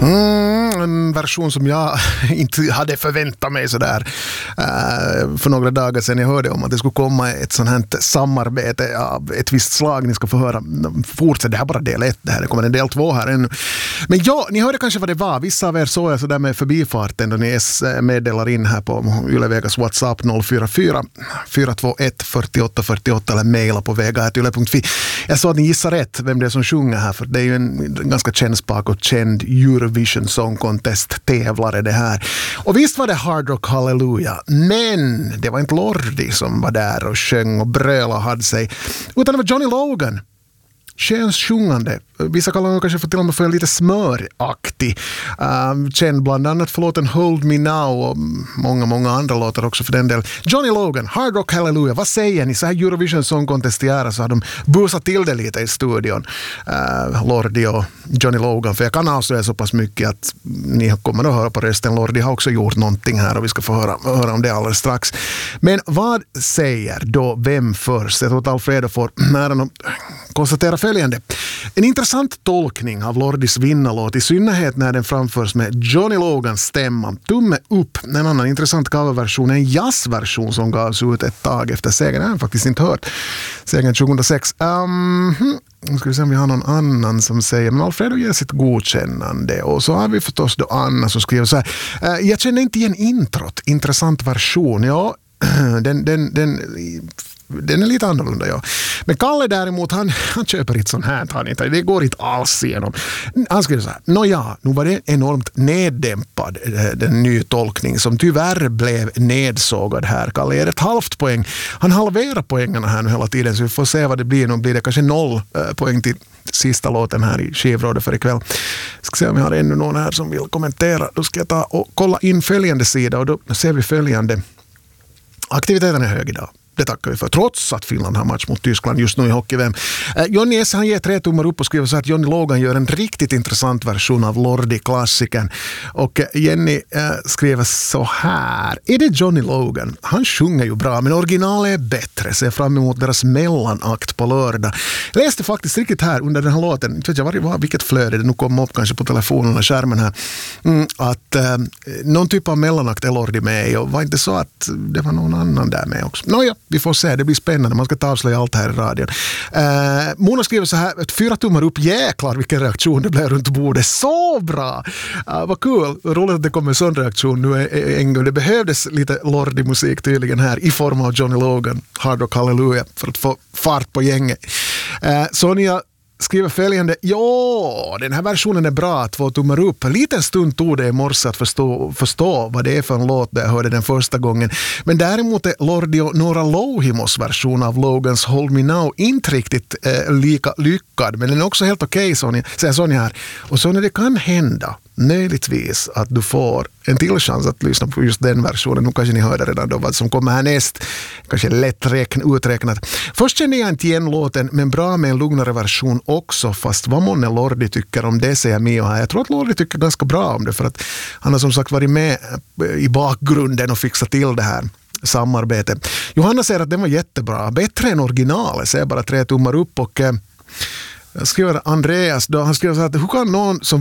En version som jag inte hade förväntat mig sådär för några dagar sedan. Jag hörde om att det skulle komma ett sånt här samarbete av ett visst slag. Ni ska få höra, fortsätt, det här bara del 1, det kommer en del 2 här ännu. Men ja, ni hörde kanske vad det var. Vissa av er såg jag sådär med förbifarten då ni meddelar in här på Yle Vegas WhatsApp 044 421 48 48 eller mejla på vega@yle.fi. Jag sa att ni gissar rätt vem det är som sjunger här, för det är ju en ganska kännspak och känd Eurovision Song Contest-tävlare det här. Och visst var det Hard Rock Hallelujah, men det var inte Lordi som var där och sjöng och bröla hade sig, utan det var Johnny Logan. Sjungande. Vissa kallar honom kanske för till och med för lite smöraktig. Känd bland annat för låten Hold Me Now och många andra låtar också för den del. Johnny Logan, Hard Rock Hallelujah. Vad säger ni? Så här Eurovision Song Contest i ära så har de busat till det lite i studion. Lordi och Johnny Logan. För jag kan avslöja så pass mycket att ni kommer att höra på rösten. Lordi har också gjort någonting här och vi ska få höra om det alldeles strax. Men vad säger då vem först? Jag tror att Alfredo får nära att konstatera följande. En intressant tolkning av Lordis vinnarlåt, i synnerhet när den framförs med Johnny Logans stämma. Tumme upp. En annan intressant coverversion, en jazzversion som gavs ut ett tag efter segern. Jag har faktiskt inte hört segern 2006. Nu ska vi se om vi har någon annan som säger, men Alfredo ger sitt godkännande. Och så har vi förstås då Anna som skriver så här. Jag känner inte igen introt. Intressant version. Ja, den är lite annorlunda, ja. Men Kalle däremot, han köper inte sån här. Det går inte alls igenom. Han skriver så här. Nu var det enormt neddämpad, den nya tolkning som tyvärr blev nedsågad här. Kalle ger ett halvt poäng. Han halverar poängarna här nu hela tiden, så vi får se vad det blir. Nu blir det kanske 0 poäng till sista låten här i skivrådet för ikväll. Ska se om vi har ännu någon här som vill kommentera. Då ska jag ta och kolla in följande sida och då ser vi följande. Aktiviteten är hög idag. Det tackar vi för, trots att Finland har match mot Tyskland just nu i hockey-VM. Johnny S. han ger 3 tummar upp och skriver så att Johnny Logan gör en riktigt intressant version av Lordi-klassikern. Och Jenny skriver så här. Är det Johnny Logan? Han sjunger ju bra, men originalet är bättre. Ser fram emot deras mellanakt på lördag. Jag läste faktiskt riktigt här under den här låten, inte vet jag vilket flöde det nu kommer upp kanske på telefonen och skärmen här, att någon typ av mellanakt är Lordi med, och var inte så att det var någon annan där med också. Nåja, vi får se, det blir spännande. Man ska ta avslöja allt här i radion. Mona skriver så här, 4 tummar upp, jäklar vilken reaktion det blev runt bordet. Så bra! Vad kul, roligt att det kommer en sån reaktion nu en gång. Det behövdes lite Lordi-musik tydligen här i form av Johnny Logan, Hard Rock Hallelujah, för att få fart på gänget. Sonja skriver följande. Ja, den här versionen är bra, 2 tummar upp. En liten stund tog det i morse att förstå vad det är för en låt där jag hörde den första gången. Men däremot är Lordi och Nora Louhimos version av Logans Hold Me Now inte riktigt lika lyckad. Men den är också helt okej, säger Sonja här. Och så när det kan hända möjligtvis att du får en till chans att lyssna på just den versionen. Nu kanske ni hörde redan då vad som kommer härnäst. Kanske lätt uträknat. Först kände jag inte igen låten, men bra med en lugnare version också, fast vad månne Lordi tycker om det säger Mio här. Jag tror att Lordi tycker ganska bra om det, för att han har som sagt varit med i bakgrunden och fixat till det här samarbete. Johanna säger att den var jättebra. Bättre än originalet, säger bara 3 tummar upp. Och skriver Andreas då, han skriver så att hur kan någon som